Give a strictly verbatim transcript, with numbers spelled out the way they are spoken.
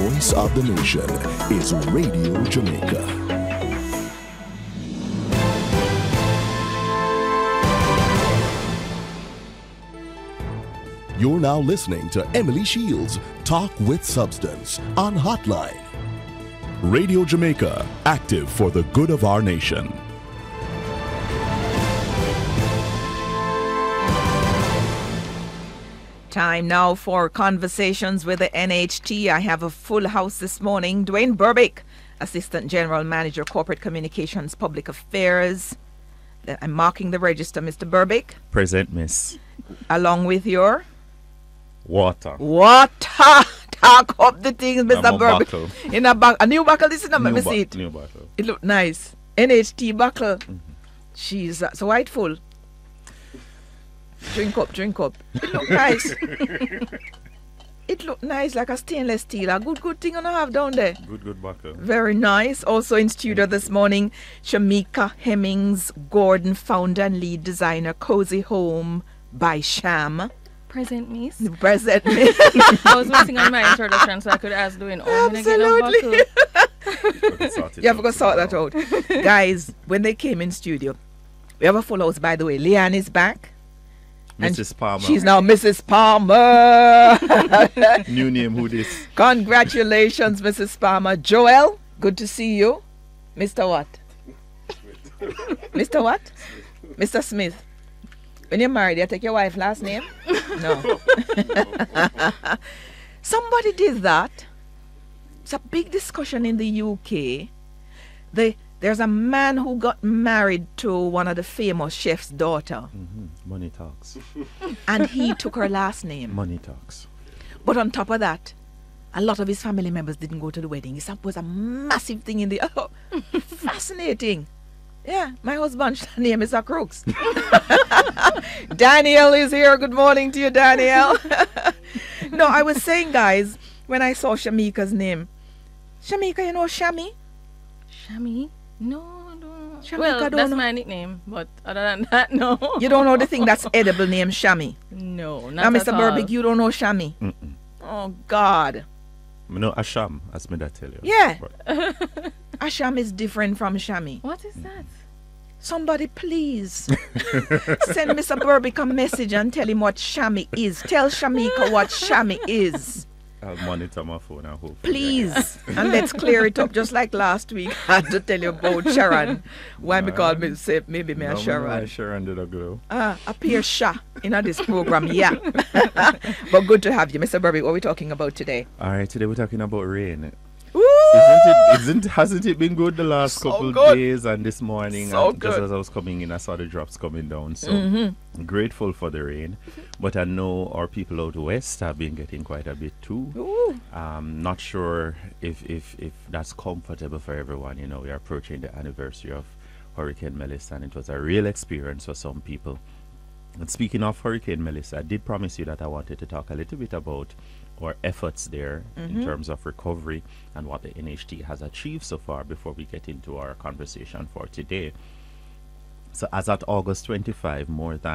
voice of the nation is Radio Jamaica. You're now listening to Emily Shields Talk with Substance on Hotline. Radio Jamaica, active for the good of our nation. Time now for Conversations with the N H T. I have a full house this morning. Dwayne Burbick, Assistant General Manager, Corporate Communications, Public Affairs. I'm marking the register, Mister Burbick. Present, miss. Along with your... Water. Water. Talk up the things, Mister Burbick. Buckle. In a, ba- a new buckle. This is not let me ba- see it. New bottle. It look nice. N H T buckle. Mm-hmm. She's uh, so white full. Drink up, drink up. It look nice. It look nice like a stainless steel. A good, good thing I have down there. Good, good buckle. Very nice. Also in studio this morning, Shamika Hemmings Gordon, founder and lead designer, Cozy Home by Sham. Present, miss. Present, miss. I was missing on my introduction, so I could ask doing all. Absolutely. You have to sort that out. out. Guys, when they came in studio, we have a full house, by the way. Leanne is back. Missus Palmer. She's now Missus Palmer. New name, who this? Congratulations, Missus Palmer. Joel, good to see you. Mister what? Mister what? Mister Smith. When you're married, you take your wife's last name? No. Somebody did that. It's a big discussion in the U K. The, there's a man who got married to one of the famous chef's daughter. Mm-hmm. Money talks. And he took her last name. Money talks. But on top of that, a lot of his family members didn't go to the wedding. It was a massive thing in the... Oh, fascinating. Yeah, my husband's name is a Crooks. Daniel is here. Good morning to you, Daniel. No, I was saying, guys, when I saw Shamika's name, Shamika, you know Shami? Shami? No, no. Shamika Well, don't that's know. my nickname, but other than that, no. You don't know the thing that's edible named Shami? No, not Now, Mister at all. Burbick, you don't know Shami? Mm-mm. Oh, God. I know Asham, as me that tell you. Yeah. But Asham is different from Shami. What is that? Somebody please send Mister Burbick a message and tell him what Shami is. Tell Shamika what Shami is. I'll monitor my phone and hope. Please. And let's clear it up just like last week. I had to tell you about Sharon. Why me call me say maybe me a No, Sharon. no, Sharon did a glow. Ah, appear Sha in this program, yeah. But good to have you, Mister Burbick. What are we talking about today? All right, today we're talking about rain. Ooh! Isn't it? Isn't hasn't it been good the last So couple good. days and this morning? So and just good. as I was coming in, I saw the drops coming down. So Mm-hmm. grateful for the rain, but I know our people out west have been getting quite a bit too. Ooh. Um, not sure if, if if that's comfortable for everyone. You know, we are approaching the anniversary of Hurricane Melissa, and it was a real experience for some people. And speaking of Hurricane Melissa, I did promise you that I wanted to talk a little bit about our efforts there Mm-hmm. in terms of recovery and what the N H T has achieved so far before we get into our conversation for today. So as at August twenty-fifth, more than